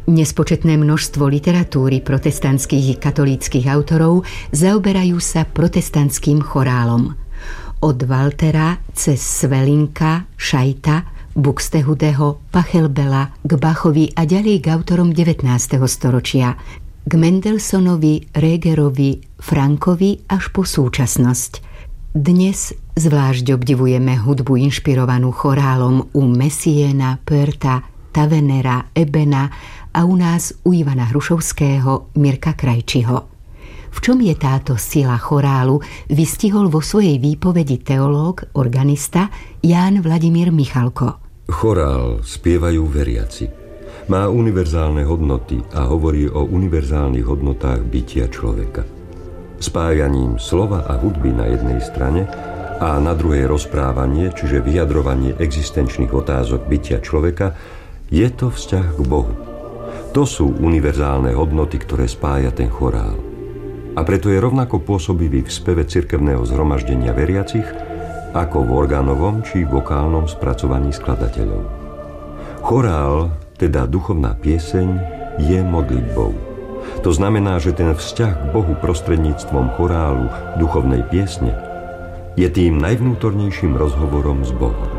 Nespočetné množstvo literatúry protestantských i katolíckych autorov zaoberajú sa protestantským chorálom. Od Waltera cez Swelinka, Scheita, Buxtehudeho, Pachelbela k Bachovi a ďalej k autorom 19. storočia, k Mendelssohnovi, Regerovi, Frankovi až po súčasnosť. Dnes zvlášť obdivujeme hudbu inšpirovanú chorálom u Messiena, Pörta, Tavenera, Ebena a u nás u Ivana Hrušovského, Mirka Krajčiho. V čom je táto sila chorálu, vystihol vo svojej výpovedi teológ, organista Ján Vladimír Michalko. Chorál spievajú veriaci. Má univerzálne hodnoty a hovorí o univerzálnych hodnotách bytia človeka. Spájaním slova a hudby na jednej strane a na druhej rozprávanie, čiže vyjadrovanie existenčných otázok bytia človeka, je to vzťah k Bohu. To sú univerzálne hodnoty, ktoré spája ten chorál. A preto je rovnako pôsobivý v speve cirkevného zhromaždenia veriacich, ako v orgánovom či vokálnom spracovaní skladateľov. Chorál, teda duchovná pieseň, je modlitbou. To znamená, že ten vzťah k Bohu prostredníctvom chorálu duchovnej piesne je tým najvnútornejším rozhovorom s Bohom.